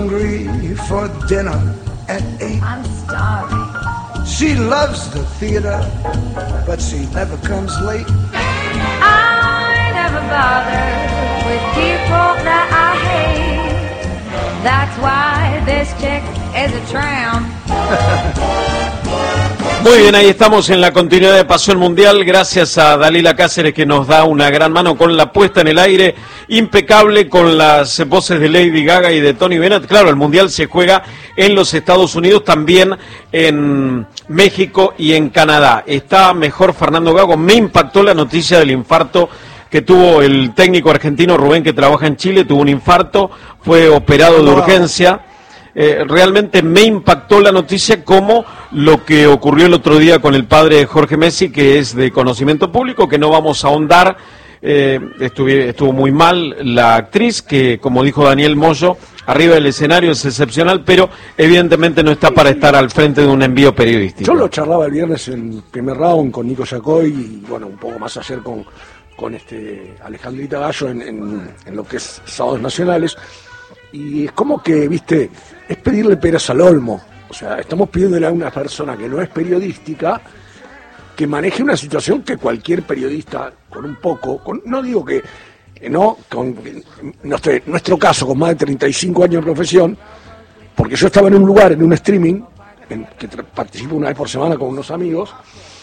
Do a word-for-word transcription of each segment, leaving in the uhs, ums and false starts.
Hungry for dinner at eight. I'm starving. She loves the theater, but she never comes late. I never bother with people that I hate. That's why this chick is a tramp. Muy bien, ahí estamos en la continuidad de Pasión Mundial, gracias a Dalila Cáceres que nos da una gran mano con la puesta en el aire, impecable, con las voces de Lady Gaga y de Tony Bennett. Claro, el Mundial se juega en los Estados Unidos, también en México y en Canadá. Está mejor Fernando Gago. Me impactó la noticia del infarto que tuvo el técnico argentino Rubén, que trabaja en Chile, tuvo un infarto, fue operado de urgencia. Eh, realmente me impactó la noticia, como lo que ocurrió el otro día con el padre de Jorge Messi, que es de conocimiento público, que no vamos a ahondar. Eh, estuvo, estuvo muy mal la actriz, que como dijo Daniel Moyo, arriba del escenario es excepcional, pero evidentemente no está para estar al frente de un envío periodístico. Yo lo charlaba el viernes en primer round con Nico Yacoy y bueno, un poco más ayer con, con este Alejandrita Gallo en, en, en lo que es Sábados Nacionales. Y es como que, viste, es pedirle peras al olmo. O sea, estamos pidiéndole a una persona que no es periodística que maneje una situación que cualquier periodista, con un poco, con, no digo que, que no, con nuestro, nuestro caso, con más de treinta y cinco años de profesión, porque yo estaba en un lugar, en un streaming, en, que participo una vez por semana con unos amigos,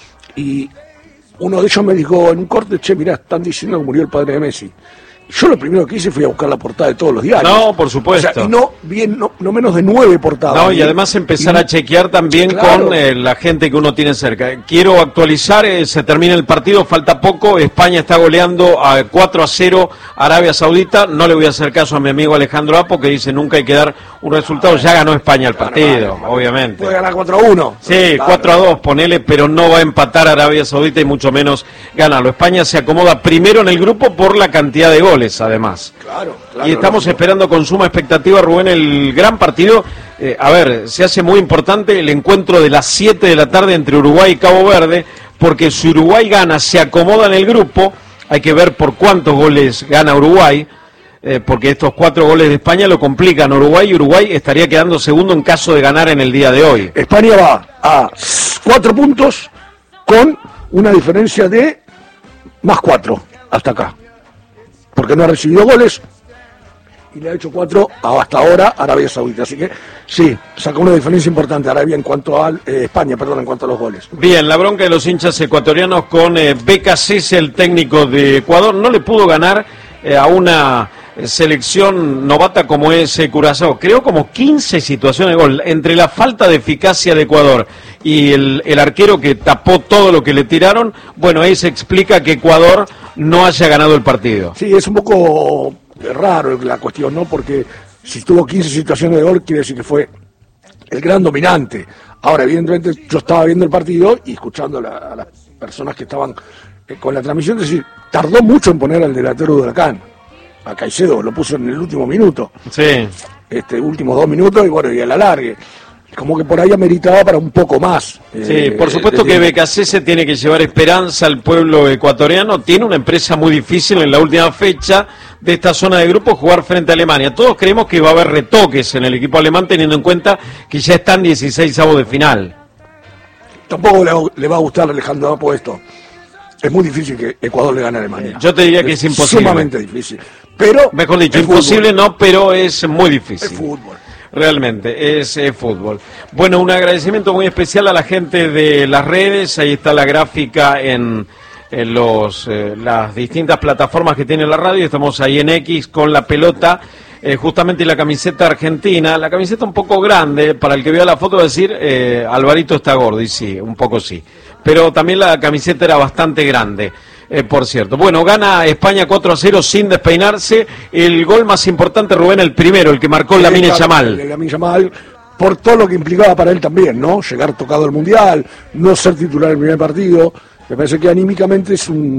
y uno de ellos me dijo en un corte: che, mirá, están diciendo que murió el padre de Messi. Yo lo primero que hice fue a buscar la portada de todos los diarios. No, por supuesto. O sea, y no, bien, no, no menos de nueve portadas. No, y además empezar y, a chequear también, claro, con eh, la gente que uno tiene cerca. Quiero actualizar, eh, se termina el partido, falta poco. España está goleando a cuatro a cero Arabia Saudita. No le voy a hacer caso a mi amigo Alejandro Apo, que dice nunca hay que dar un resultado. Ya ganó España el partido, vale, obviamente. Puede ganar cuatro a uno. Sí, claro, cuatro a dos, ponele, pero no va a empatar Arabia Saudita y mucho menos ganarlo. España se acomoda primero en el grupo por la cantidad de goles, además. Claro, claro, y estamos lógico. esperando con suma expectativa, Rubén, el gran partido. Eh, a ver, se hace muy importante el encuentro de las siete de la tarde entre Uruguay y Cabo Verde, porque si Uruguay gana, se acomoda en el grupo. Hay que ver por cuántos goles gana Uruguay, eh, porque estos cuatro goles de España lo complican a Uruguay, y Uruguay estaría quedando segundo en caso de ganar en el día de hoy. España va a cuatro puntos con una diferencia de más cuatro hasta acá, porque no ha recibido goles y le ha hecho cuatro hasta ahora Arabia Saudita. Así que sí, saca una diferencia importante Arabia en cuanto a eh, España, perdón, en cuanto a los goles. Bien, la bronca de los hinchas ecuatorianos con eh, Becasese, el técnico de Ecuador. No le pudo ganar eh, a una selección novata como es eh, Curazao. Creó como quince situaciones de gol. Entre la falta de eficacia de Ecuador y el, el arquero que tapó todo lo que le tiraron, bueno, ahí se explica que Ecuador no haya ganado el partido. Sí, es un poco raro la cuestión, ¿no? Porque si tuvo quince situaciones de gol, quiere decir que fue el gran dominante. Ahora, evidentemente, yo estaba viendo el partido y escuchando a, la, a las personas que estaban eh, con la transmisión, es decir, tardó mucho en poner al delantero de Huracán, a Caicedo, lo puso en el último minuto. Sí. Este, últimos dos minutos y bueno, y a la largue. Como que por ahí ameritaba para un poco más. Sí, eh, por supuesto que Becasese tiene que llevar esperanza al pueblo ecuatoriano. Tiene una empresa muy difícil en la última fecha de esta zona de grupo, jugar frente a Alemania. Todos creemos que va a haber retoques en el equipo alemán, teniendo en cuenta que ya están dieciseisavos de final. Tampoco le, le va a gustar a Alejandro Apo esto. Es muy difícil que Ecuador le gane a Alemania. Yo te diría que es, es imposible. Sumamente difícil. Pero mejor dicho, imposible fútbol. No, pero es muy difícil. Es fútbol. Realmente, es, es fútbol. Bueno, un agradecimiento muy especial a la gente de las redes. Ahí está la gráfica en, en los eh, las distintas plataformas que tiene la radio. Estamos ahí en X con la pelota, eh, justamente la camiseta argentina. La camiseta un poco grande, para el que vea la foto va a decir, eh, Alvarito está gordo, y sí, un poco sí. Pero también la camiseta era bastante grande. Eh, por cierto. Bueno, gana España cuatro a cero sin despeinarse. El gol más importante, Rubén, el primero, el que marcó sí, Lamine Yamal. El Lamine Yamal, por todo lo que implicaba para él también, ¿no? Llegar tocado al Mundial, no ser titular en el primer partido. Me parece que anímicamente es un,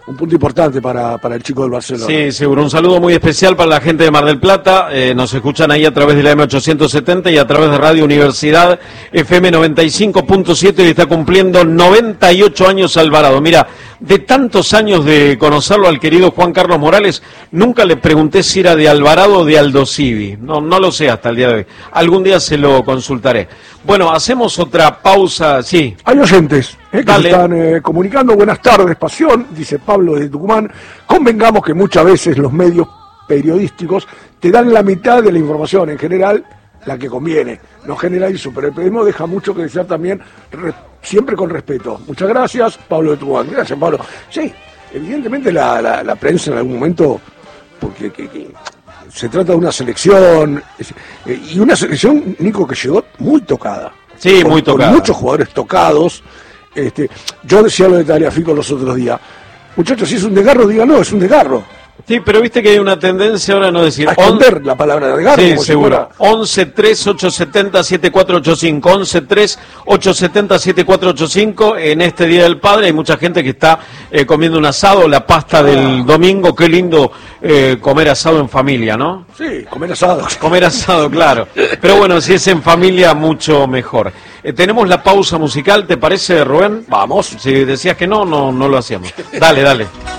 un punto importante para, para el chico del Barcelona. Sí, seguro. Un saludo muy especial para la gente de Mar del Plata. Eh, nos escuchan ahí a través de la M ochocientos setenta y a través de Radio Universidad F M noventa y cinco punto siete y está cumpliendo noventa y ocho años Alvarado. Mira, de tantos años de conocerlo al querido Juan Carlos Morales, nunca le pregunté si era de Alvarado o de Aldosivi. No, no lo sé hasta el día de hoy. Algún día se lo consultaré. Bueno, hacemos otra pausa. Sí. Hay oyentes eh, que se están eh, comunicando. Buenas tardes, Pasión, dice Pablo de Tucumán. Convengamos que muchas veces los medios periodísticos te dan la mitad de la información, en general la que conviene. No generalizo, pero el periodismo deja mucho que desear también, re, siempre con respeto. Muchas gracias, Pablo de Tucumán. Gracias, Pablo. Sí, evidentemente la, la, la prensa en algún momento, porque que, que se trata de una selección, es, eh, y una selección, Nico, que llegó muy tocada. Sí, con, muy tocada. Con muchos jugadores tocados. Este, yo decía lo de Tagliafico los otros días. Muchachos, si es un desgarro, diga no, es un desgarro. Sí, pero viste que hay una tendencia ahora a no decir... A esconder la palabra desgarro. Sí, seguro. once tres ocho siete cero siete cuatro ocho cinco, once tres ocho siete cero siete cuatro ocho cinco. En este Día del Padre hay mucha gente que está eh, comiendo un asado, la pasta del domingo. Qué lindo eh, comer asado en familia, ¿no? Sí, comer asado. Comer asado, claro. Pero bueno, si es en familia, mucho mejor. Eh, tenemos la pausa musical, ¿te parece, Rubén? Vamos. Si decías que no, no, no lo hacíamos. Dale, dale.